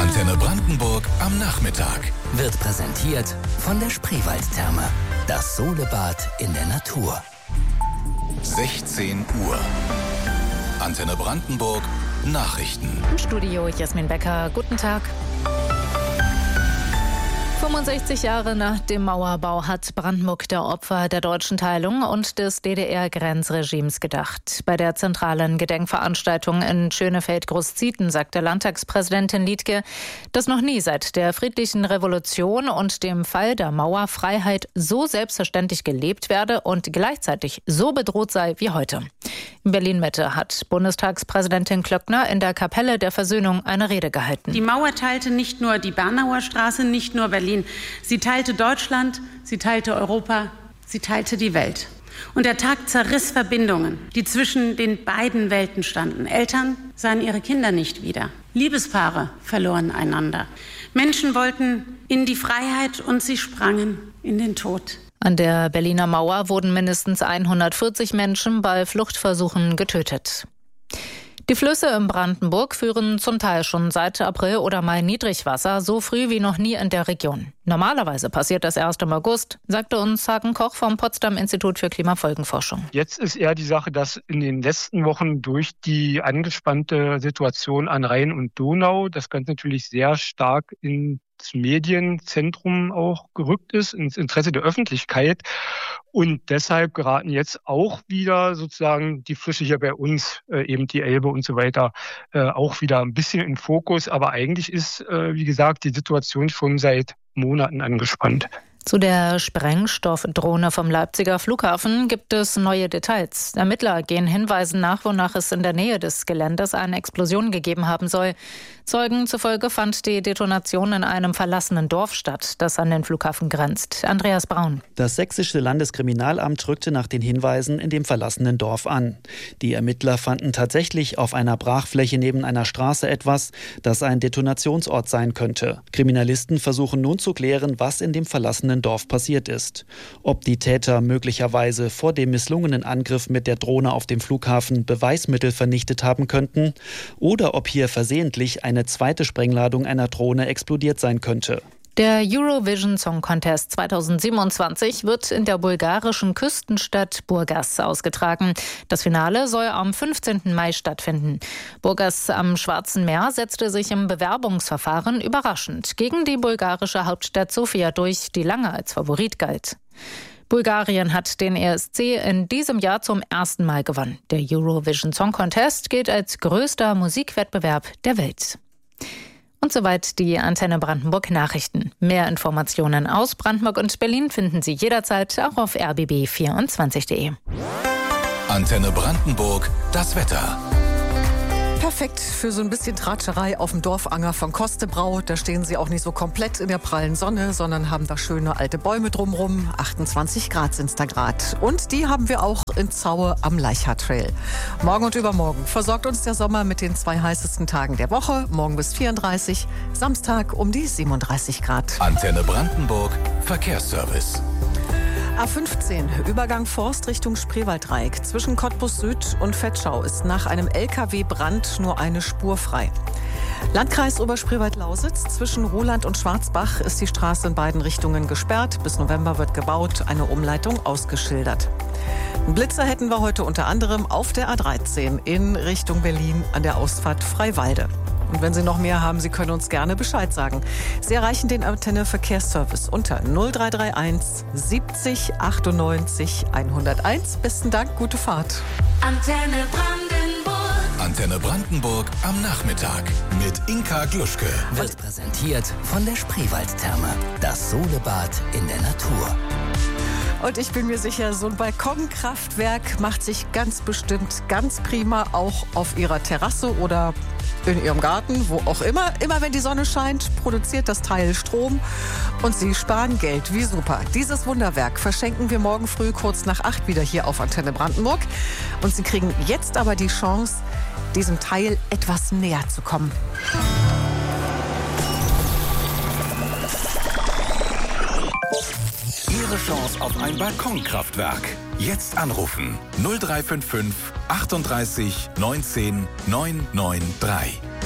Antenne Brandenburg am Nachmittag. Wird präsentiert von der Spreewaldtherme. Das Solebad in der Natur. 16 Uhr. Antenne Brandenburg Nachrichten. Im Studio Jasmin Becker. Guten Tag. 65 Jahre nach dem Mauerbau hat Brandenburg der Opfer der deutschen Teilung und des DDR-Grenzregimes gedacht. Bei der zentralen Gedenkveranstaltung in Schönefeld-Großzieten sagte Landtagspräsidentin Liedtke, dass noch nie seit der friedlichen Revolution und dem Fall der Mauer Freiheit so selbstverständlich gelebt werde und gleichzeitig so bedroht sei wie heute. In Berlin-Mitte hat Bundestagspräsidentin Klöckner in der Kapelle der Versöhnung eine Rede gehalten. Die Mauer teilte nicht nur die Bernauer Straße, nicht nur Berlin. Sie teilte Deutschland, sie teilte Europa, sie teilte die Welt. Und der Tag zerriss Verbindungen, die zwischen den beiden Welten standen. Eltern sahen ihre Kinder nicht wieder. Liebespaare verloren einander. Menschen wollten in die Freiheit und sie sprangen in den Tod. An der Berliner Mauer wurden mindestens 140 Menschen bei Fluchtversuchen getötet. Die Flüsse in Brandenburg führen zum Teil schon seit April oder Mai Niedrigwasser, so früh wie noch nie in der Region. Normalerweise passiert das erst im August, sagte uns Hagen Koch vom Potsdam Institut für Klimafolgenforschung. Jetzt ist eher die Sache, dass in den letzten Wochen durch die angespannte Situation an Rhein und Donau das Ganze natürlich sehr stark ins Medienzentrum auch gerückt ist, ins Interesse der Öffentlichkeit. Und deshalb geraten jetzt auch wieder sozusagen die Flüsse hier bei uns, eben die Elbe und so weiter, auch wieder ein bisschen in Fokus. Aber eigentlich ist, wie gesagt, die Situation schon seit Monaten angespannt. Zu der Sprengstoffdrohne vom Leipziger Flughafen gibt es neue Details. Ermittler gehen Hinweisen nach, wonach es in der Nähe des Geländes eine Explosion gegeben haben soll. Zeugen zufolge fand die Detonation in einem verlassenen Dorf statt, das an den Flughafen grenzt. Andreas Braun. Das sächsische Landeskriminalamt rückte nach den Hinweisen in dem verlassenen Dorf an. Die Ermittler fanden tatsächlich auf einer Brachfläche neben einer Straße etwas, das ein Detonationsort sein könnte. Kriminalisten versuchen nun zu klären, was in dem verlassenen Dorf passiert ist. Ob die Täter möglicherweise vor dem misslungenen Angriff mit der Drohne auf dem Flughafen Beweismittel vernichtet haben könnten oder ob hier versehentlich eine zweite Sprengladung einer Drohne explodiert sein könnte. Der Eurovision Song Contest 2027 wird in der bulgarischen Küstenstadt Burgas ausgetragen. Das Finale soll am 15. Mai stattfinden. Burgas am Schwarzen Meer setzte sich im Bewerbungsverfahren überraschend gegen die bulgarische Hauptstadt Sofia durch, die lange als Favorit galt. Bulgarien hat den ESC in diesem Jahr zum ersten Mal gewonnen. Der Eurovision Song Contest gilt als größter Musikwettbewerb der Welt. Und soweit die Antenne Brandenburg Nachrichten. Mehr Informationen aus Brandenburg und Berlin finden Sie jederzeit auch auf rbb24.de. Antenne Brandenburg, das Wetter. Perfekt für so ein bisschen Tratscherei auf dem Dorfanger von Kostebrau. Da stehen sie auch nicht so komplett in der prallen Sonne, sondern haben da schöne alte Bäume drumrum. 28 Grad sind's da grad. Und die haben wir auch in Zaue am Leichhardt-Trail. Morgen und übermorgen versorgt uns der Sommer mit den 2 heißesten Tagen der Woche. Morgen bis 34, Samstag um die 37 Grad. Antenne Brandenburg, Verkehrsservice. A15, Übergang Forst Richtung Spreewalddreieck. Zwischen Cottbus Süd und Vetschau ist nach einem LKW-Brand nur eine Spur frei. Landkreis Oberspreewald-Lausitz, zwischen Roland und Schwarzbach ist die Straße in beiden Richtungen gesperrt. Bis November wird gebaut, eine Umleitung ausgeschildert. Einen Blitzer hätten wir heute unter anderem auf der A13 in Richtung Berlin an der Ausfahrt Freiwalde. Und wenn Sie noch mehr haben, Sie können uns gerne Bescheid sagen. Sie erreichen den Antenne Verkehrsservice unter 0331 70 98 101. Besten Dank, gute Fahrt. Antenne Brandenburg. Antenne Brandenburg am Nachmittag mit Inka Gluschke. Wird präsentiert von der Spreewaldtherme. Das Solebad in der Natur. Und ich bin mir sicher, so ein Balkonkraftwerk macht sich ganz bestimmt ganz prima auch auf Ihrer Terrasse oder in Ihrem Garten, wo auch immer. Immer wenn die Sonne scheint, produziert das Teil Strom und Sie sparen Geld. Wie super. Dieses Wunderwerk verschenken wir morgen früh kurz nach 8 wieder hier auf Antenne Brandenburg. Und Sie kriegen jetzt aber die Chance, diesem Teil etwas näher zu kommen. Ihre Chance auf ein Balkonkraftwerk. Jetzt anrufen 0355 38 19 993.